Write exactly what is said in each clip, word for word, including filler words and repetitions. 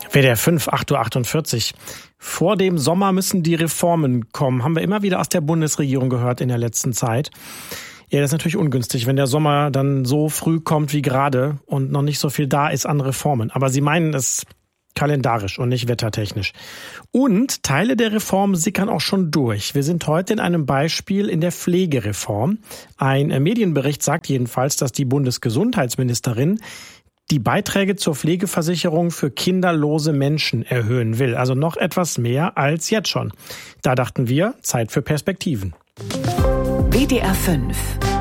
W D R fünf, acht Uhr achtundvierzig. Vor dem Sommer müssen die Reformen kommen. Haben wir immer wieder aus der Bundesregierung gehört in der letzten Zeit. Ja, das ist natürlich ungünstig, wenn der Sommer dann so früh kommt wie gerade und noch nicht so viel da ist an Reformen. Aber Sie meinen es kalendarisch und nicht wettertechnisch. Und Teile der Reform sickern auch schon durch. Wir sind heute in einem Beispiel in der Pflegereform. Ein Medienbericht sagt jedenfalls, dass die Bundesgesundheitsministerin die Beiträge zur Pflegeversicherung für kinderlose Menschen erhöhen will. Also noch etwas mehr als jetzt schon. Da dachten wir, Zeit für Perspektiven. W D R fünf.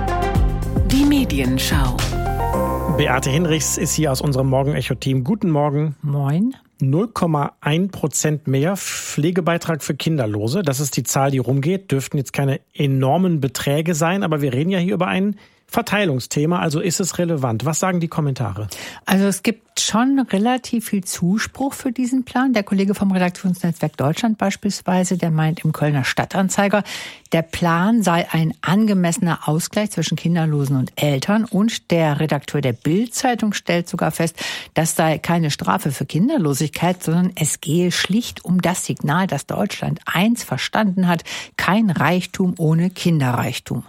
Die Medienschau. Beate Hinrichs ist hier aus unserem Morgenecho-Team. Guten Morgen. Moin. null Komma eins Prozent mehr Pflegebeitrag für Kinderlose. Das ist die Zahl, die rumgeht. Dürften jetzt keine enormen Beträge sein, aber wir reden ja hier über ein Verteilungsthema, also ist es relevant. Was sagen die Kommentare? Also es gibt schon relativ viel Zuspruch für diesen Plan. Der Kollege vom Redaktionsnetzwerk Deutschland beispielsweise, der meint im Kölner Stadtanzeiger, der Plan sei ein angemessener Ausgleich zwischen Kinderlosen und Eltern. Und der Redakteur der Bild-Zeitung stellt sogar fest, das sei keine Strafe für Kinderlosigkeit, sondern es gehe schlicht um das Signal, dass Deutschland eins verstanden hat: kein Reichtum ohne Kinderreichtum.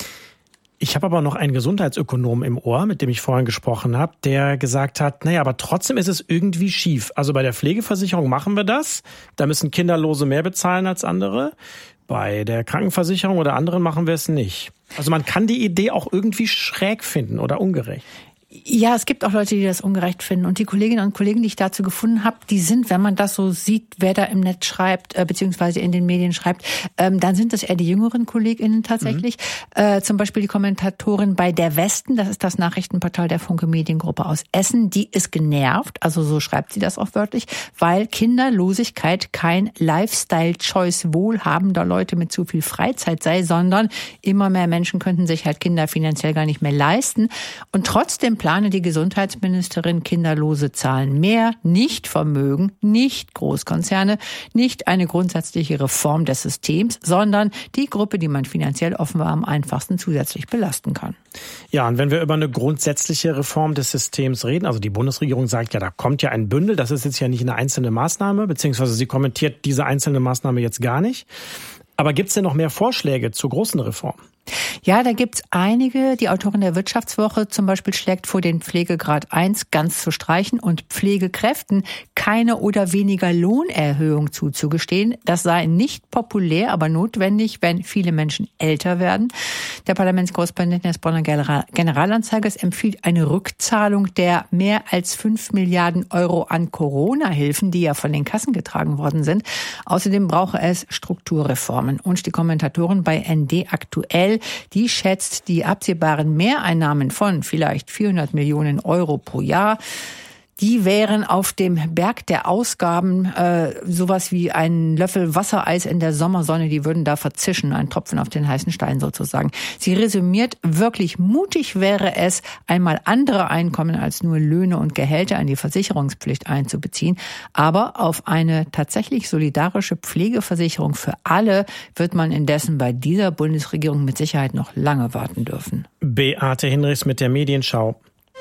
Ich habe aber noch einen Gesundheitsökonom im Ohr, mit dem ich vorhin gesprochen habe, der gesagt hat, naja, aber trotzdem ist es irgendwie schief. Also bei der Pflegeversicherung machen wir das, da müssen Kinderlose mehr bezahlen als andere. Bei der Krankenversicherung oder anderen machen wir es nicht. Also man kann die Idee auch irgendwie schräg finden oder ungerecht. Ja, es gibt auch Leute, die das ungerecht finden. Und die Kolleginnen und Kollegen, die ich dazu gefunden habe, die sind, wenn man das so sieht, wer da im Netz schreibt, äh, beziehungsweise in den Medien schreibt, ähm, dann sind das eher die jüngeren KollegInnen tatsächlich. Mhm. Äh, zum Beispiel die Kommentatorin bei Der Westen, das ist das Nachrichtenportal der Funke Mediengruppe aus Essen, die ist genervt, also so schreibt sie das auch wörtlich, weil Kinderlosigkeit kein Lifestyle-Choice wohlhabender Leute mit zu viel Freizeit sei, sondern immer mehr Menschen könnten sich halt Kinder finanziell gar nicht mehr leisten. Und trotzdem plane die Gesundheitsministerin kinderlose Zahlen mehr, nicht Vermögen, nicht Großkonzerne, nicht eine grundsätzliche Reform des Systems, sondern die Gruppe, die man finanziell offenbar am einfachsten zusätzlich belasten kann. Ja, und wenn wir über eine grundsätzliche Reform des Systems reden, also die Bundesregierung sagt ja, da kommt ja ein Bündel, das ist jetzt ja nicht eine einzelne Maßnahme, beziehungsweise sie kommentiert diese einzelne Maßnahme jetzt gar nicht. Aber gibt es denn noch mehr Vorschläge zur großen Reform? Ja, da gibt's einige. Die Autorin der Wirtschaftswoche zum Beispiel schlägt vor, den Pflegegrad eins ganz zu streichen und Pflegekräften keine oder weniger Lohnerhöhung zuzugestehen. Das sei nicht populär, aber notwendig, wenn viele Menschen älter werden. Der Parlamentskorrespondent des Bonner Generalanzeigers empfiehlt eine Rückzahlung der mehr als fünf Milliarden Euro an Corona-Hilfen, die ja von den Kassen getragen worden sind. Außerdem brauche es Strukturreformen. Und die Kommentatorin bei N D aktuell, die schätzt die absehbaren Mehreinnahmen von vielleicht vierhundert Millionen Euro pro Jahr. Die wären auf dem Berg der Ausgaben äh, sowas wie ein Löffel Wassereis in der Sommersonne. Die würden da verzischen, ein Tropfen auf den heißen Stein sozusagen. Sie resümiert, wirklich mutig wäre es, einmal andere Einkommen als nur Löhne und Gehälter in die Versicherungspflicht einzubeziehen. Aber auf eine tatsächlich solidarische Pflegeversicherung für alle wird man indessen bei dieser Bundesregierung mit Sicherheit noch lange warten dürfen. Beate Hinrichs mit der Medienschau.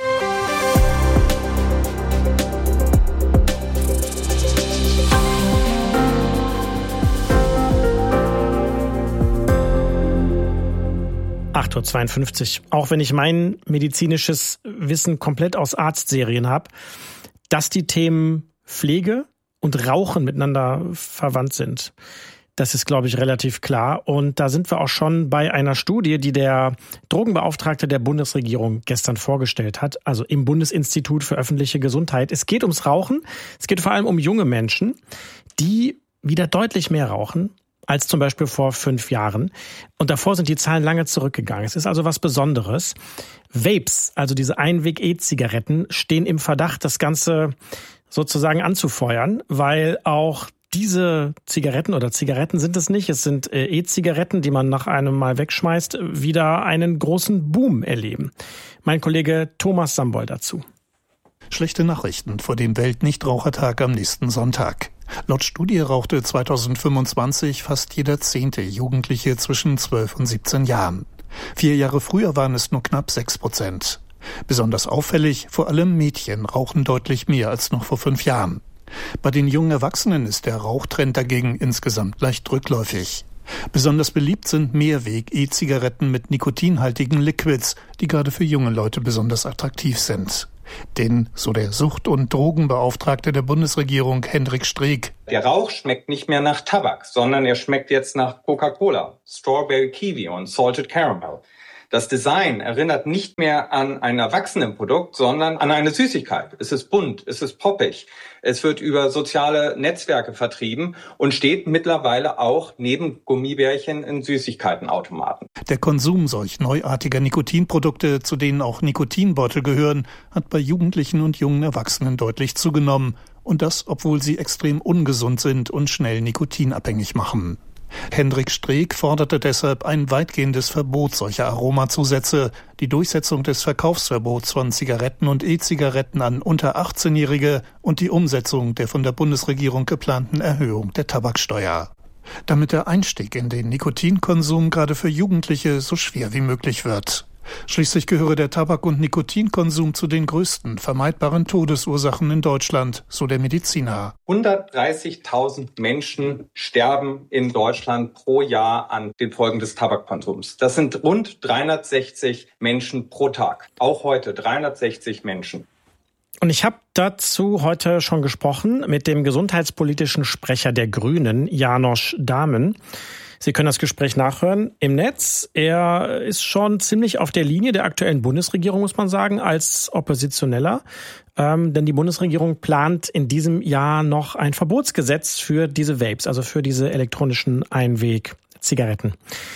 acht Uhr zweiundfünfzig. Auch wenn ich mein medizinisches Wissen komplett aus Arztserien habe, dass die Themen Pflege und Rauchen miteinander verwandt sind. Das ist, glaube ich, relativ klar. Und da sind wir auch schon bei einer Studie, die der Drogenbeauftragte der Bundesregierung gestern vorgestellt hat, also im Bundesinstitut für öffentliche Gesundheit. Es geht ums Rauchen. Es geht vor allem um junge Menschen, die wieder deutlich mehr rauchen als zum Beispiel vor fünf Jahren. Und davor sind die Zahlen lange zurückgegangen. Es ist also was Besonderes. Vapes, also diese Einweg-E-Zigaretten, stehen im Verdacht, das Ganze sozusagen anzufeuern, weil auch diese Zigaretten oder Zigaretten sind es nicht, es sind E-Zigaretten, die man nach einem Mal wegschmeißt, wieder einen großen Boom erleben. Mein Kollege Thomas Sambol dazu. Schlechte Nachrichten vor dem Weltnichtrauchertag am nächsten Sonntag. Laut Studie rauchte zweitausendfünfundzwanzig fast jeder zehnte Jugendliche zwischen zwölf und siebzehn Jahren. Vier Jahre früher waren es nur knapp sechs Prozent. Besonders auffällig, vor allem Mädchen rauchen deutlich mehr als noch vor fünf Jahren. Bei den jungen Erwachsenen ist der Rauchtrend dagegen insgesamt leicht rückläufig. Besonders beliebt sind Mehrweg-E-Zigaretten mit nikotinhaltigen Liquids, die gerade für junge Leute besonders attraktiv sind. Denn, so der Sucht- und Drogenbeauftragte der Bundesregierung Hendrik Streeck: Der Rauch schmeckt nicht mehr nach Tabak, sondern er schmeckt jetzt nach Coca-Cola, Strawberry Kiwi und Salted Caramel. Das Design erinnert nicht mehr an ein Erwachsenenprodukt, sondern an eine Süßigkeit. Es ist bunt, es ist poppig. Es wird über soziale Netzwerke vertrieben und steht mittlerweile auch neben Gummibärchen in Süßigkeitenautomaten. Der Konsum solch neuartiger Nikotinprodukte, zu denen auch Nikotinbeutel gehören, hat bei Jugendlichen und jungen Erwachsenen deutlich zugenommen. Und das, obwohl sie extrem ungesund sind und schnell nikotinabhängig machen. Hendrik Streeck forderte deshalb ein weitgehendes Verbot solcher Aromazusätze, die Durchsetzung des Verkaufsverbots von Zigaretten und E-Zigaretten an unter achtzehnjährige und die Umsetzung der von der Bundesregierung geplanten Erhöhung der Tabaksteuer. Damit der Einstieg in den Nikotinkonsum gerade für Jugendliche so schwer wie möglich wird. Schließlich gehöre der Tabak- und Nikotinkonsum zu den größten vermeidbaren Todesursachen in Deutschland, so der Mediziner. hundertdreißigtausend Menschen sterben in Deutschland pro Jahr an den Folgen des Tabakkonsums. Das sind rund dreihundertsechzig Menschen pro Tag. Auch heute dreihundertsechzig Menschen. Und ich habe dazu heute schon gesprochen mit dem gesundheitspolitischen Sprecher der Grünen, János Dámen. Sie können das Gespräch nachhören im Netz. Er ist schon ziemlich auf der Linie der aktuellen Bundesregierung, muss man sagen, als Oppositioneller. Ähm, denn die Bundesregierung plant in diesem Jahr noch ein Verbotsgesetz für diese Vapes, also für diese elektronischen Einweg-Zigaretten.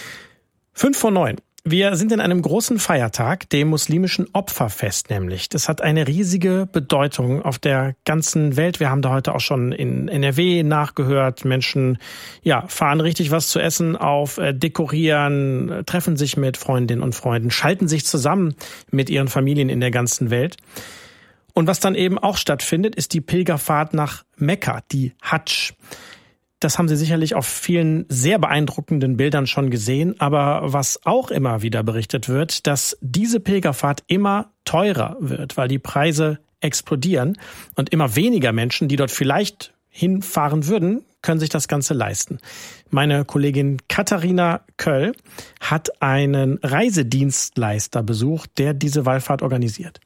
Fünf vor neun. Wir sind in einem großen Feiertag, dem muslimischen Opferfest nämlich. Das hat eine riesige Bedeutung auf der ganzen Welt. Wir haben da heute auch schon in N R W nachgehört. Menschen ja, fahren richtig was zu essen auf, äh, dekorieren, treffen sich mit Freundinnen und Freunden, schalten sich zusammen mit ihren Familien in der ganzen Welt. Und was dann eben auch stattfindet, ist die Pilgerfahrt nach Mekka, die Hadsch. Das haben Sie sicherlich auf vielen sehr beeindruckenden Bildern schon gesehen. Aber was auch immer wieder berichtet wird, dass diese Pilgerfahrt immer teurer wird, weil die Preise explodieren und immer weniger Menschen, die dort vielleicht hinfahren würden, können sich das Ganze leisten. Meine Kollegin Katharina Köll hat einen Reisedienstleister besucht, der diese Wallfahrt organisiert.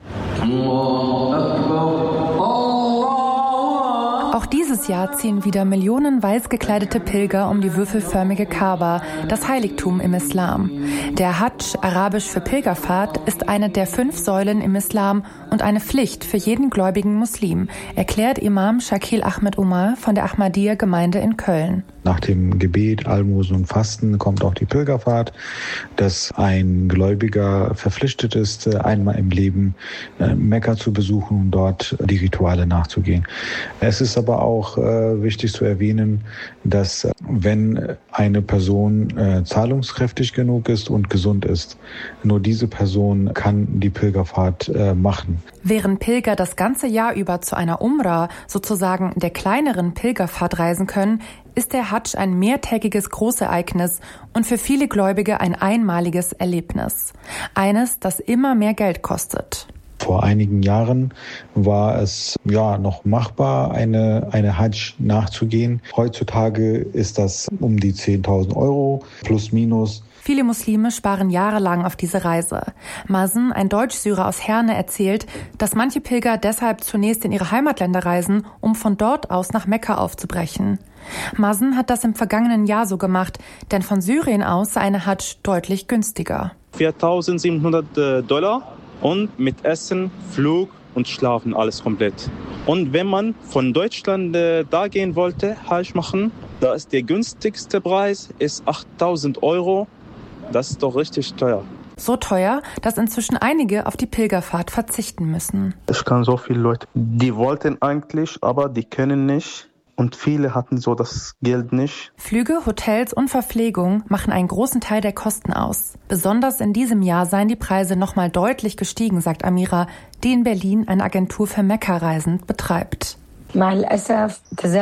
Auch dieses Jahr ziehen wieder Millionen weiß gekleidete Pilger um die würfelförmige Kaaba, das Heiligtum im Islam. Der Hadsch, arabisch für Pilgerfahrt, ist eine der fünf Säulen im Islam und eine Pflicht für jeden gläubigen Muslim, erklärt Imam Shakil Ahmed Umar von der Ahmadiyya-Gemeinde in Köln. Nach dem Gebet, Almosen und Fasten kommt auch die Pilgerfahrt, dass ein Gläubiger verpflichtet ist, einmal im Leben Mekka zu besuchen und dort die Rituale nachzugehen. Es ist aber auch äh, wichtig zu erwähnen, dass wenn eine Person äh, zahlungskräftig genug ist und gesund ist, nur diese Person kann die Pilgerfahrt äh, machen. Während Pilger das ganze Jahr über zu einer Umrah, sozusagen der kleineren Pilgerfahrt reisen können, ist der Hadsch ein mehrtägiges Großereignis und für viele Gläubige ein einmaliges Erlebnis. Eines, das immer mehr Geld kostet. Vor einigen Jahren war es ja noch machbar, eine, eine Hadsch nachzugehen. Heutzutage ist das um die zehntausend Euro plus minus. Viele Muslime sparen jahrelang auf diese Reise. Mazen, ein Deutschsyrer aus Herne, erzählt, dass manche Pilger deshalb zunächst in ihre Heimatländer reisen, um von dort aus nach Mekka aufzubrechen. Mazen hat das im vergangenen Jahr so gemacht, denn von Syrien aus sei eine Hadsch deutlich günstiger. viertausendsiebenhundert Dollar und mit Essen, Flug und Schlafen alles komplett. Und wenn man von Deutschland äh, da gehen wollte, Hadsch machen, da ist der günstigste Preis ist achttausend Euro. Das ist doch richtig teuer. So teuer, dass inzwischen einige auf die Pilgerfahrt verzichten müssen. Ich kann so viele Leute, die wollten eigentlich, aber die können nicht. Und viele hatten so das Geld nicht. Flüge, Hotels und Verpflegung machen einen großen Teil der Kosten aus. Besonders in diesem Jahr seien die Preise nochmal deutlich gestiegen, sagt Amira, die in Berlin eine Agentur für Mekka-Reisen betreibt. Leider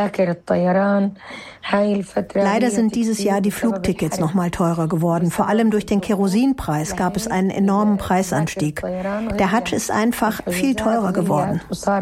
sind dieses Jahr die Flugtickets noch mal teurer geworden. Vor allem durch den Kerosinpreis gab es einen enormen Preisanstieg. Der Hadsch ist einfach viel teurer geworden.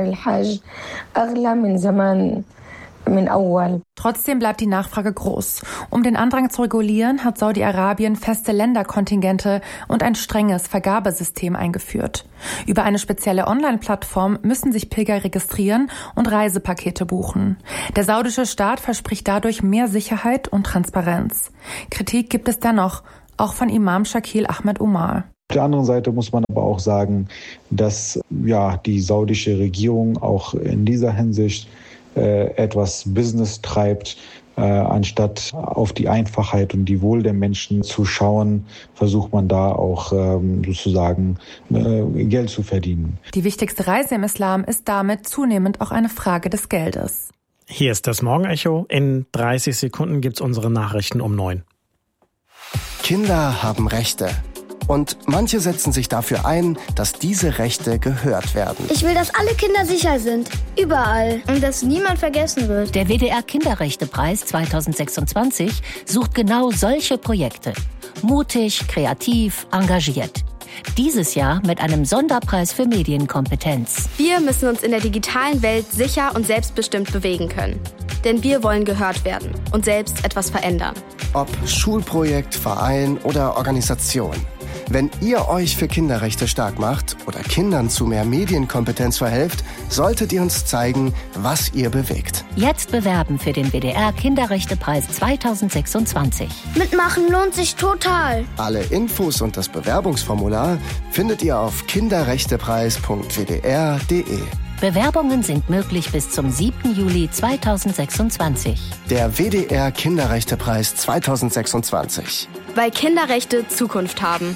Trotzdem bleibt die Nachfrage groß. Um den Andrang zu regulieren, hat Saudi-Arabien feste Länderkontingente und ein strenges Vergabesystem eingeführt. Über eine spezielle Online-Plattform müssen sich Pilger registrieren und Reisepakete buchen. Der saudische Staat verspricht dadurch mehr Sicherheit und Transparenz. Kritik gibt es dennoch, auch von Imam Shakil Ahmed Umar. Auf der anderen Seite muss man aber auch sagen, dass ja die saudische Regierung auch in dieser Hinsicht etwas Business treibt, äh, anstatt auf die Einfachheit und die Wohl der Menschen zu schauen, versucht man da auch ähm, sozusagen äh, Geld zu verdienen. Die wichtigste Reise im Islam ist damit zunehmend auch eine Frage des Geldes. Hier ist das Morgenecho. In dreißig Sekunden gibt's unsere Nachrichten um neun. Kinder haben Rechte. Und manche setzen sich dafür ein, dass diese Rechte gehört werden. Ich will, dass alle Kinder sicher sind. Überall. Und dass niemand vergessen wird. Der W D R Kinderrechtepreis zweitausendsechsundzwanzig sucht genau solche Projekte. Mutig, kreativ, engagiert. Dieses Jahr mit einem Sonderpreis für Medienkompetenz. Wir müssen uns in der digitalen Welt sicher und selbstbestimmt bewegen können. Denn wir wollen gehört werden und selbst etwas verändern. Ob Schulprojekt, Verein oder Organisation. Wenn ihr euch für Kinderrechte stark macht oder Kindern zu mehr Medienkompetenz verhelft, solltet ihr uns zeigen, was ihr bewegt. Jetzt bewerben für den W D R Kinderrechtepreis zweitausendsechsundzwanzig. Mitmachen lohnt sich total. Alle Infos und das Bewerbungsformular findet ihr auf kinderrechtepreis punkt w d r punkt d e. Bewerbungen sind möglich bis zum siebten Juli zweitausendsechsundzwanzig. Der W D R Kinderrechtepreis zweitausendsechsundzwanzig. Weil Kinderrechte Zukunft haben.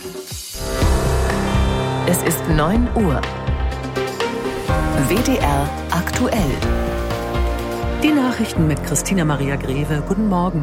Es ist neun Uhr. W D R aktuell. Die Nachrichten mit Christina Maria Greve. Guten Morgen.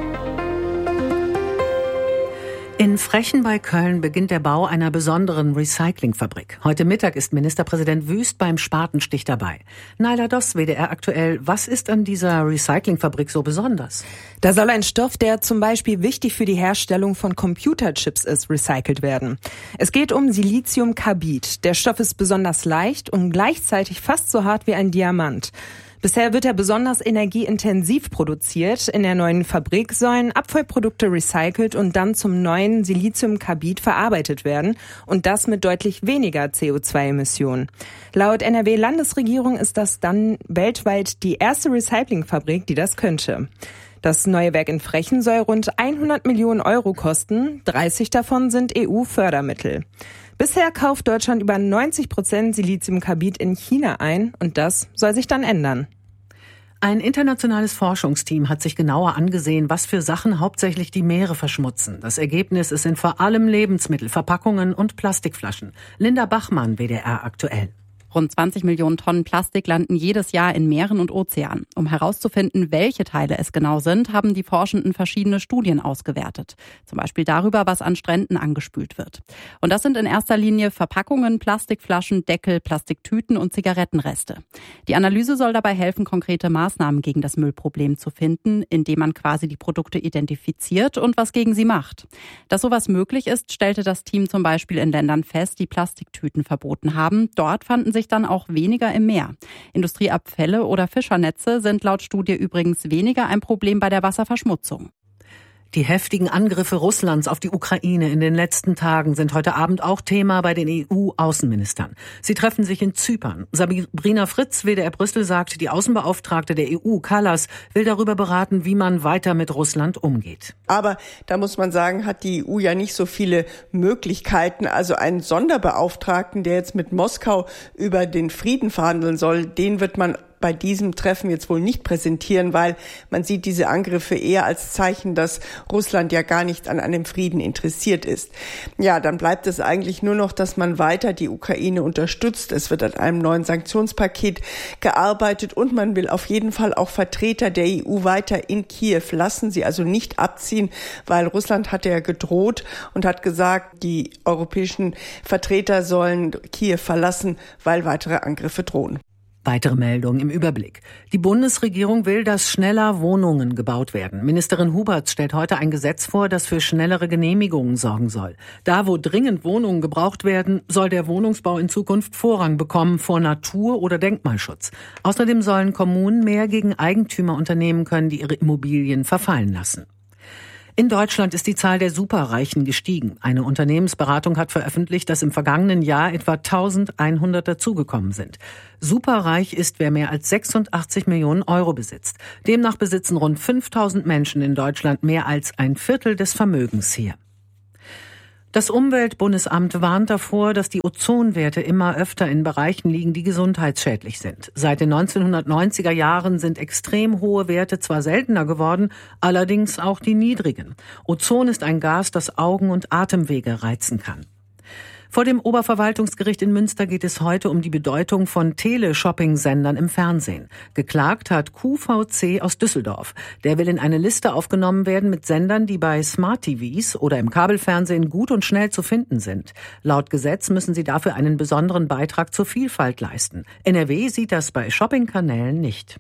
In Frechen bei Köln beginnt der Bau einer besonderen Recyclingfabrik. Heute Mittag ist Ministerpräsident Wüst beim Spatenstich dabei. Naila Doss, W D R aktuell. Was ist an dieser Recyclingfabrik so besonders? Da soll ein Stoff, der zum Beispiel wichtig für die Herstellung von Computerchips ist, recycelt werden. Es geht um Siliziumkarbid. Der Stoff ist besonders leicht und gleichzeitig fast so hart wie ein Diamant. Bisher wird er besonders energieintensiv produziert. In der neuen Fabrik sollen Abfallprodukte recycelt und dann zum neuen Siliziumkarbid verarbeitet werden und das mit deutlich weniger C O zwei Emissionen. Laut N R W-Landesregierung ist das dann weltweit die erste Recyclingfabrik, die das könnte. Das neue Werk in Frechen soll rund hundert Millionen Euro kosten. dreißig davon sind E U-Fördermittel. Bisher kauft Deutschland über neunzig Prozent Siliziumkarbid in China ein und das soll sich dann ändern. Ein internationales Forschungsteam hat sich genauer angesehen, was für Sachen hauptsächlich die Meere verschmutzen. Das Ergebnis ist sind vor allem Lebensmittel, Verpackungen und Plastikflaschen. Linda Bachmann, W D R aktuell. Rund zwanzig Millionen Tonnen Plastik landen jedes Jahr in Meeren und Ozeanen. Um herauszufinden, welche Teile es genau sind, haben die Forschenden verschiedene Studien ausgewertet. Zum Beispiel darüber, was an Stränden angespült wird. Und das sind in erster Linie Verpackungen, Plastikflaschen, Deckel, Plastiktüten und Zigarettenreste. Die Analyse soll dabei helfen, konkrete Maßnahmen gegen das Müllproblem zu finden, indem man quasi die Produkte identifiziert und was gegen sie macht. Dass sowas möglich ist, stellte das Team zum Beispiel in Ländern fest, die Plastiktüten verboten haben. Dort fanden sich dann auch weniger im Meer. Industrieabfälle oder Fischernetze sind laut Studie übrigens weniger ein Problem bei der Wasserverschmutzung. Die heftigen Angriffe Russlands auf die Ukraine in den letzten Tagen sind heute Abend auch Thema bei den E U-Außenministern. Sie treffen sich in Zypern. Sabrina Fritz, W D R Brüssel, sagt, die Außenbeauftragte der E U, Kallas, will darüber beraten, wie man weiter mit Russland umgeht. Aber da muss man sagen, hat die E U ja nicht so viele Möglichkeiten. Also einen Sonderbeauftragten, der jetzt mit Moskau über den Frieden verhandeln soll, den wird man bei diesem Treffen jetzt wohl nicht präsentieren, weil man sieht diese Angriffe eher als Zeichen, dass Russland ja gar nicht an einem Frieden interessiert ist. Ja, dann bleibt es eigentlich nur noch, dass man weiter die Ukraine unterstützt. Es wird an einem neuen Sanktionspaket gearbeitet und man will auf jeden Fall auch Vertreter der E U weiter in Kiew lassen, sie also nicht abziehen, weil Russland hatte ja gedroht und hat gesagt, die europäischen Vertreter sollen Kiew verlassen, weil weitere Angriffe drohen. Weitere Meldungen im Überblick. Die Bundesregierung will, dass schneller Wohnungen gebaut werden. Ministerin Huberts stellt heute ein Gesetz vor, das für schnellere Genehmigungen sorgen soll. Da, wo dringend Wohnungen gebraucht werden, soll der Wohnungsbau in Zukunft Vorrang bekommen vor Natur- oder Denkmalschutz. Außerdem sollen Kommunen mehr gegen Eigentümer unternehmen können, die ihre Immobilien verfallen lassen. In Deutschland ist die Zahl der Superreichen gestiegen. Eine Unternehmensberatung hat veröffentlicht, dass im vergangenen Jahr etwa eintausendeinhundert dazugekommen sind. Superreich ist, wer mehr als sechsundachtzig Millionen Euro besitzt. Demnach besitzen rund fünftausend Menschen in Deutschland mehr als ein Viertel des Vermögens hier. Das Umweltbundesamt warnt davor, dass die Ozonwerte immer öfter in Bereichen liegen, die gesundheitsschädlich sind. Seit den neunzehnhundertneunziger Jahren sind extrem hohe Werte zwar seltener geworden, allerdings auch die niedrigen. Ozon ist ein Gas, das Augen- und Atemwege reizen kann. Vor dem Oberverwaltungsgericht in Münster geht es heute um die Bedeutung von Teleshopping-Sendern im Fernsehen. Geklagt hat Q V C aus Düsseldorf. Der will in eine Liste aufgenommen werden mit Sendern, die bei Smart-T Vs oder im Kabelfernsehen gut und schnell zu finden sind. Laut Gesetz müssen sie dafür einen besonderen Beitrag zur Vielfalt leisten. N R W sieht das bei Shopping-Kanälen nicht.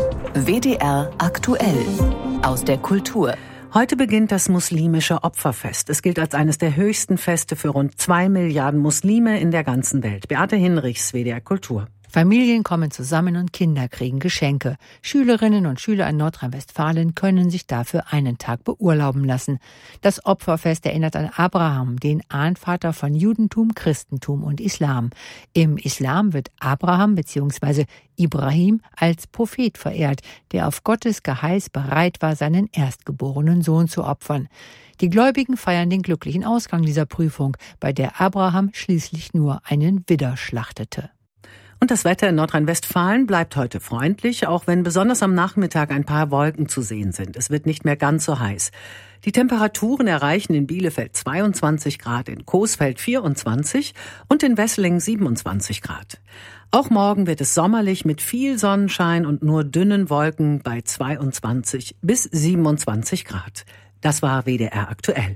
W D R aktuell aus der Kultur. Heute beginnt das muslimische Opferfest. Es gilt als eines der höchsten Feste für rund zwei Milliarden Muslime in der ganzen Welt. Beate Hinrichs, W D R Kultur. Familien kommen zusammen und Kinder kriegen Geschenke. Schülerinnen und Schüler in Nordrhein-Westfalen können sich dafür einen Tag beurlauben lassen. Das Opferfest erinnert an Abraham, den Ahnvater von Judentum, Christentum und Islam. Im Islam wird Abraham bzw. Ibrahim als Prophet verehrt, der auf Gottes Geheiß bereit war, seinen erstgeborenen Sohn zu opfern. Die Gläubigen feiern den glücklichen Ausgang dieser Prüfung, bei der Abraham schließlich nur einen Widder schlachtete. Und das Wetter in Nordrhein-Westfalen bleibt heute freundlich, auch wenn besonders am Nachmittag ein paar Wolken zu sehen sind. Es wird nicht mehr ganz so heiß. Die Temperaturen erreichen in Bielefeld zweiundzwanzig Grad, in Coesfeld vierundzwanzig und in Wesseling siebenundzwanzig Grad. Auch morgen wird es sommerlich mit viel Sonnenschein und nur dünnen Wolken bei zweiundzwanzig bis siebenundzwanzig Grad. Das war W D R aktuell.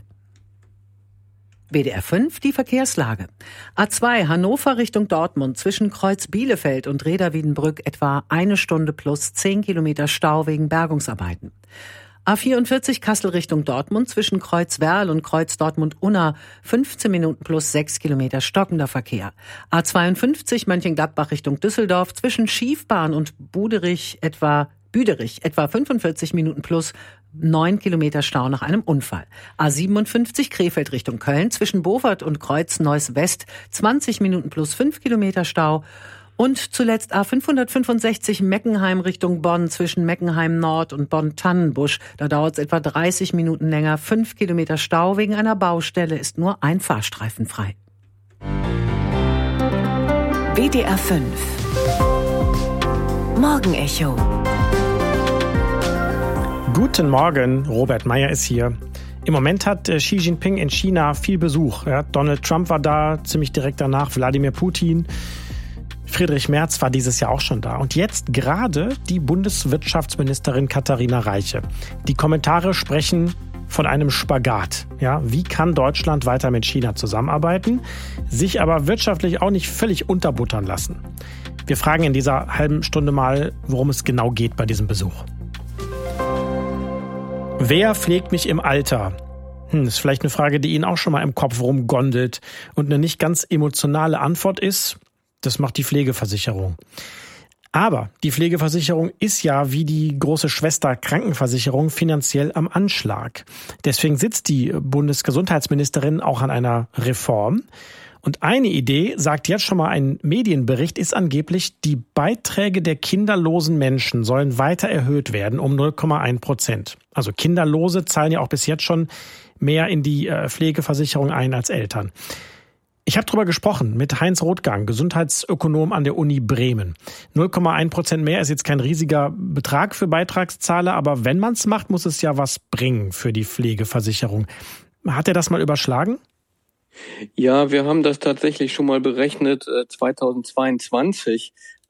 W D R fünf, die Verkehrslage. A zwei Hannover Richtung Dortmund zwischen Kreuz Bielefeld und Reda-Wiedenbrück etwa eine Stunde plus zehn Kilometer Stau wegen Bergungsarbeiten. A vierundvierzig Kassel Richtung Dortmund zwischen Kreuz Werl und Kreuz Dortmund-Unna fünfzehn Minuten plus sechs Kilometer stockender Verkehr. A zweiundfünfzig Mönchengladbach Richtung Düsseldorf zwischen Schiefbahn und Buderich etwa Büderich etwa fünfundvierzig Minuten plus neun Kilometer Stau nach einem Unfall. A siebenundfünfzig Krefeld Richtung Köln zwischen Bovert und Kreuz Neuss West zwanzig Minuten plus fünf Kilometer Stau. Und zuletzt A fünfhundertfünfundsechzig Meckenheim Richtung Bonn zwischen Meckenheim Nord und Bonn-Tannenbusch. Da dauert es etwa dreißig Minuten länger. fünf Kilometer Stau wegen einer Baustelle, ist nur ein Fahrstreifen frei. W D R fünf Morgenecho. Guten Morgen, Robert Meyer ist hier. Im Moment hat Xi Jinping in China viel Besuch. Ja, Donald Trump war da, ziemlich direkt danach Wladimir Putin. Friedrich Merz war dieses Jahr auch schon da. Und jetzt gerade die Bundeswirtschaftsministerin Katharina Reiche. Die Kommentare sprechen von einem Spagat. Ja, wie kann Deutschland weiter mit China zusammenarbeiten, sich aber wirtschaftlich auch nicht völlig unterbuttern lassen? Wir fragen in dieser halben Stunde mal, worum es genau geht bei diesem Besuch. Wer pflegt mich im Alter? Hm, ist vielleicht eine Frage, die Ihnen auch schon mal im Kopf rumgondelt. Und eine nicht ganz emotionale Antwort ist, das macht die Pflegeversicherung. Aber die Pflegeversicherung ist ja wie die große Schwester Krankenversicherung finanziell am Anschlag. Deswegen sitzt die Bundesgesundheitsministerin auch an einer Reform. Und eine Idee, sagt jetzt schon mal ein Medienbericht, ist angeblich, die Beiträge der kinderlosen Menschen sollen weiter erhöht werden um null Komma eins Prozent. Also Kinderlose zahlen ja auch bis jetzt schon mehr in die Pflegeversicherung ein als Eltern. Ich habe darüber gesprochen mit Heinz Rothgang, Gesundheitsökonom an der Uni Bremen. null Komma eins Prozent mehr ist jetzt kein riesiger Betrag für Beitragszahler, aber wenn man es macht, muss es ja was bringen für die Pflegeversicherung. Hat er das mal überschlagen? Ja, wir haben das tatsächlich schon mal berechnet, äh, zweitausendzweiundzwanzig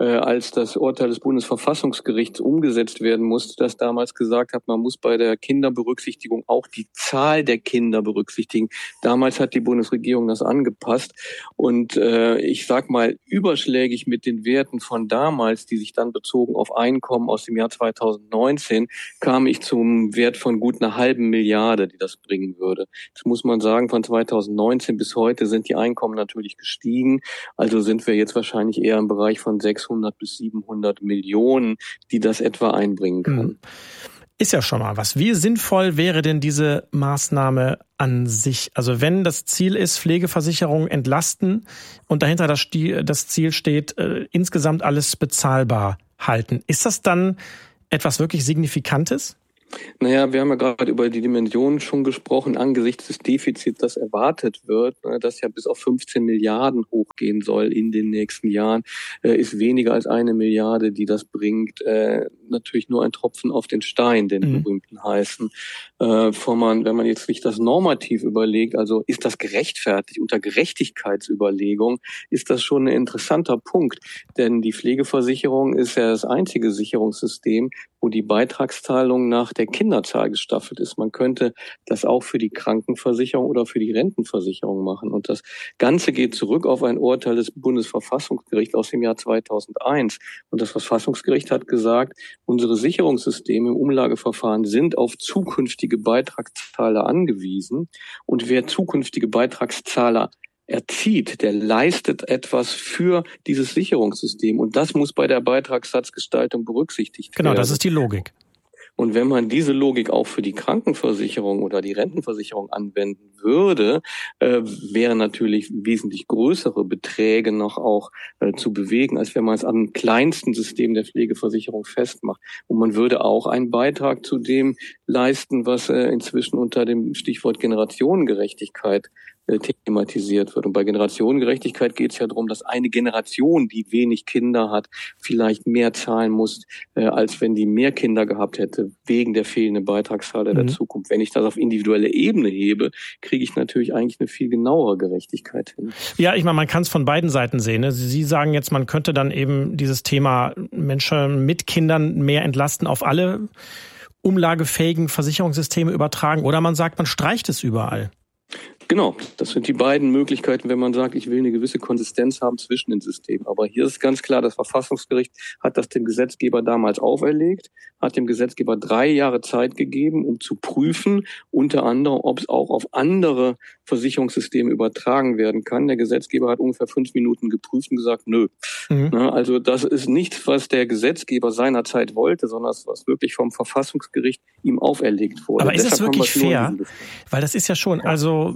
äh, als das Urteil des Bundesverfassungsgerichts umgesetzt werden musste, das damals gesagt hat, man muss bei der Kinderberücksichtigung auch die Zahl der Kinder berücksichtigen. Damals hat die Bundesregierung das angepasst und äh, ich sag mal überschlägig mit den Werten von damals, die sich dann bezogen auf Einkommen aus dem Jahr zweitausendneunzehn, kam ich zum Wert von gut einer halben Milliarde, die das bringen würde. Das muss man sagen, von zweitausendneunzehn bis heute sind die Einkommen natürlich gestiegen. Also sind wir jetzt wahrscheinlich eher im Bereich von sechshundert bis siebenhundert Millionen, die das etwa einbringen kann. Ist ja schon mal was. Wie sinnvoll wäre denn diese Maßnahme an sich? Also wenn das Ziel ist, Pflegeversicherungen entlasten und dahinter das, das Ziel steht, äh, insgesamt alles bezahlbar halten, ist das dann etwas wirklich Signifikantes? Naja, wir haben ja gerade über die Dimensionen schon gesprochen, angesichts des Defizits, das erwartet wird, das ja bis auf fünfzehn Milliarden hochgehen soll in den nächsten Jahren, ist weniger als eine Milliarde, die das bringt, natürlich nur ein Tropfen auf den Stein, den mhm. berühmten heißen. Wenn man jetzt sich das normativ überlegt, also ist das gerechtfertigt, unter Gerechtigkeitsüberlegung, ist das schon ein interessanter Punkt, denn die Pflegeversicherung ist ja das einzige Sicherungssystem, wo die Beitragszahlung nach der Kinderzahl gestaffelt ist. Man könnte das auch für die Krankenversicherung oder für die Rentenversicherung machen. Und das Ganze geht zurück auf ein Urteil des Bundesverfassungsgerichts aus dem Jahr zweitausendeins. Und das Verfassungsgericht hat gesagt, unsere Sicherungssysteme im Umlageverfahren sind auf zukünftige Beitragszahler angewiesen. Und wer zukünftige Beitragszahler erzieht, der leistet etwas für dieses Sicherungssystem. Und das muss bei der Beitragssatzgestaltung berücksichtigt genau, werden. Genau, das ist die Logik. Und wenn man diese Logik auch für die Krankenversicherung oder die Rentenversicherung anwenden würde, äh, wären natürlich wesentlich größere Beträge noch auch äh, zu bewegen, als wenn man es am kleinsten System der Pflegeversicherung festmacht. Und man würde auch einen Beitrag zu dem leisten, was äh, inzwischen unter dem Stichwort Generationengerechtigkeit thematisiert wird. Und bei Generationengerechtigkeit geht es ja darum, dass eine Generation, die wenig Kinder hat, vielleicht mehr zahlen muss, äh, als wenn die mehr Kinder gehabt hätte, wegen der fehlenden Beitragszahl mhm. der Zukunft. Wenn ich das auf individuelle Ebene hebe, kriege ich natürlich eigentlich eine viel genauere Gerechtigkeit hin. Ja, ich meine, man kann es von beiden Seiten sehen. Ne? Sie sagen jetzt, man könnte dann eben dieses Thema Menschen mit Kindern mehr entlasten auf alle umlagefähigen Versicherungssysteme übertragen. Oder man sagt, man streicht es überall. Genau, das sind die beiden Möglichkeiten, wenn man sagt, ich will eine gewisse Konsistenz haben zwischen den Systemen. Aber hier ist ganz klar, das Verfassungsgericht hat das dem Gesetzgeber damals auferlegt, hat dem Gesetzgeber drei Jahre Zeit gegeben, um zu prüfen, unter anderem, ob es auch auf andere Versicherungssysteme übertragen werden kann. Der Gesetzgeber hat ungefähr fünf Minuten geprüft und gesagt, nö. Mhm. Also das ist nichts, was der Gesetzgeber seinerzeit wollte, sondern was wirklich vom Verfassungsgericht ihm auferlegt wurde. Aber ist das wirklich fair? Weil das ist ja schon, also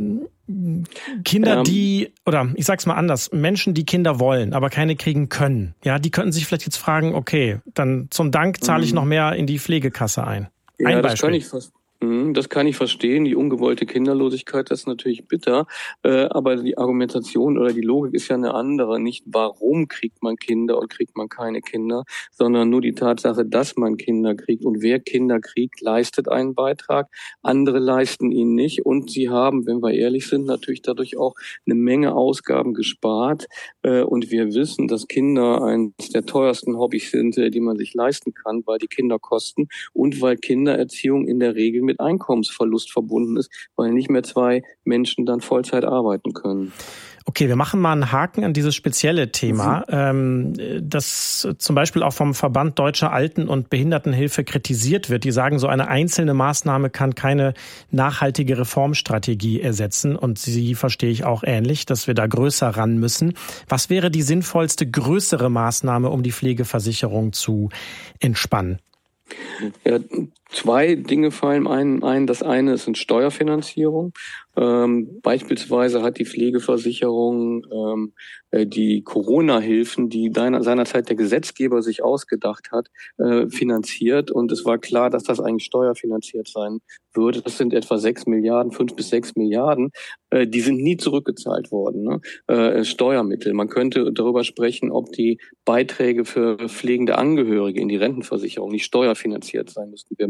Kinder, ähm, die, oder ich sag's mal anders, Menschen, die Kinder wollen, aber keine kriegen können, ja, die könnten sich vielleicht jetzt fragen, okay, dann zum Dank zahle ich noch mehr in die Pflegekasse ein. Ja, ein das kann ich fast. Das kann ich verstehen. Die ungewollte Kinderlosigkeit, das ist natürlich bitter. Äh, aber die Argumentation oder die Logik ist ja eine andere. Nicht warum kriegt man Kinder und kriegt man keine Kinder, sondern nur die Tatsache, dass man Kinder kriegt. Und wer Kinder kriegt, leistet einen Beitrag. Andere leisten ihn nicht. Und sie haben, wenn wir ehrlich sind, natürlich dadurch auch eine Menge Ausgaben gespart. Äh, und wir wissen, dass Kinder eines der teuersten Hobbys sind, die man sich leisten kann, weil die Kinder kosten und weil Kindererziehung in der Regel mit Einkommensverlust verbunden ist, weil nicht mehr zwei Menschen dann Vollzeit arbeiten können. Okay, wir machen mal einen Haken an dieses spezielle Thema, mhm. das zum Beispiel auch vom Verband Deutscher Alten- und Behindertenhilfe kritisiert wird. Die sagen, so eine einzelne Maßnahme kann keine nachhaltige Reformstrategie ersetzen. Und sie verstehe ich auch ähnlich, dass wir da größer ran müssen. Was wäre die sinnvollste, größere Maßnahme, um die Pflegeversicherung zu entspannen? Ja, zwei Dinge fallen einem ein. Das eine ist eine Steuerfinanzierung. Ähm, beispielsweise hat die Pflegeversicherung ähm, die Corona-Hilfen, die deiner, seinerzeit der Gesetzgeber sich ausgedacht hat, äh, finanziert. Und es war klar, dass das eigentlich steuerfinanziert sein würde. Das sind etwa sechs Milliarden, fünf bis sechs Milliarden. Äh, die sind nie zurückgezahlt worden, ne? Äh, Steuermittel. Man könnte darüber sprechen, ob die Beiträge für pflegende Angehörige in die Rentenversicherung nicht steuerfinanziert sein müssten. Wir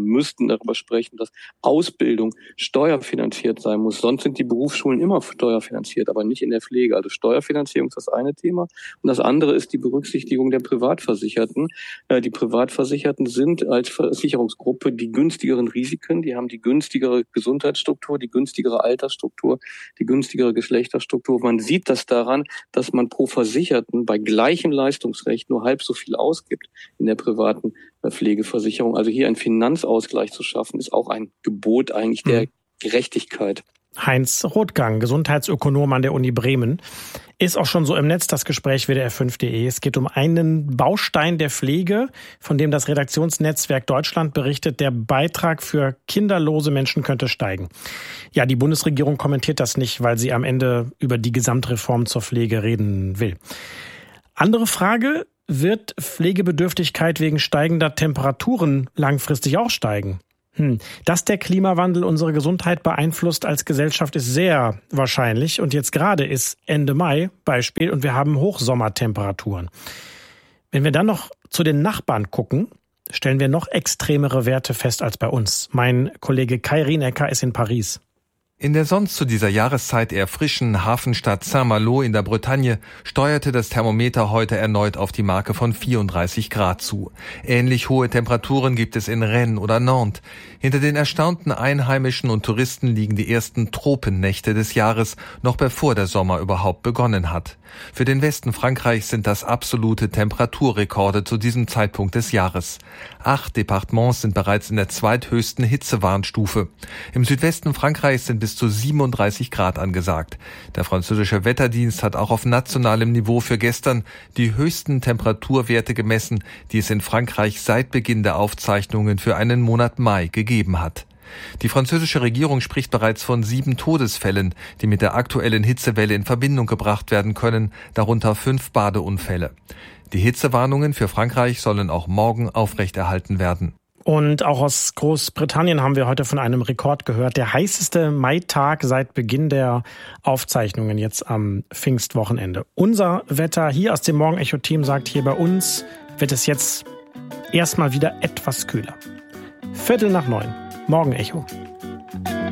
müssten darüber sprechen, dass Ausbildung steuerfinanziert sein muss. Sonst sind die Berufsschulen immer steuerfinanziert, aber nicht in der Pflege. Also Steuerfinanzierung ist das eine Thema. Und das andere ist die Berücksichtigung der Privatversicherten. Die Privatversicherten sind als Versicherungsgruppe die günstigeren Risiken. Die haben die günstigere Gesundheitsstruktur, die günstigere Altersstruktur, die günstigere Geschlechterstruktur. Man sieht das daran, dass man pro Versicherten bei gleichem Leistungsrecht nur halb so viel ausgibt in der privaten Pflegeversicherung. Also hier einen Finanzausgleich zu schaffen, ist auch ein Gebot eigentlich der Gerechtigkeit. Heinz Rothgang, Gesundheitsökonom an der Uni Bremen, ist auch schon so im Netz, das Gespräch W D R fünf punkt de. Es geht um einen Baustein der Pflege, von dem das Redaktionsnetzwerk Deutschland berichtet, der Beitrag für kinderlose Menschen könnte steigen. Ja, die Bundesregierung kommentiert das nicht, weil sie am Ende über die Gesamtreform zur Pflege reden will. Andere Frage: Wird Pflegebedürftigkeit wegen steigender Temperaturen langfristig auch steigen? Hm. Dass der Klimawandel unsere Gesundheit beeinflusst als Gesellschaft, ist sehr wahrscheinlich. Und jetzt gerade ist Ende Mai Beispiel und wir haben Hochsommertemperaturen. Wenn wir dann noch zu den Nachbarn gucken, stellen wir noch extremere Werte fest als bei uns. Mein Kollege Kai Rienecker ist in Paris. In der sonst zu dieser Jahreszeit eher frischen Hafenstadt Saint-Malo in der Bretagne steuerte das Thermometer heute erneut auf die Marke von vierunddreißig Grad zu. Ähnlich hohe Temperaturen gibt es in Rennes oder Nantes. Hinter den erstaunten Einheimischen und Touristen liegen die ersten Tropennächte des Jahres, noch bevor der Sommer überhaupt begonnen hat. Für den Westen Frankreichs sind das absolute Temperaturrekorde zu diesem Zeitpunkt des Jahres. Acht Departements sind bereits in der zweithöchsten Hitzewarnstufe. Im Südwesten Frankreichs sind bis zu siebenunddreißig Grad angesagt. Der französische Wetterdienst hat auch auf nationalem Niveau für gestern die höchsten Temperaturwerte gemessen, die es in Frankreich seit Beginn der Aufzeichnungen für einen Monat Mai gegeben hat. Die französische Regierung spricht bereits von sieben Todesfällen, die mit der aktuellen Hitzewelle in Verbindung gebracht werden können, darunter fünf Badeunfälle. Die Hitzewarnungen für Frankreich sollen auch morgen aufrechterhalten werden. Und auch aus Großbritannien haben wir heute von einem Rekord gehört. Der heißeste Maitag seit Beginn der Aufzeichnungen jetzt am Pfingstwochenende. Unser Wetter hier aus dem Morgenecho-Team sagt, hier bei uns wird es jetzt erstmal wieder etwas kühler. Viertel nach neun. Morgenecho.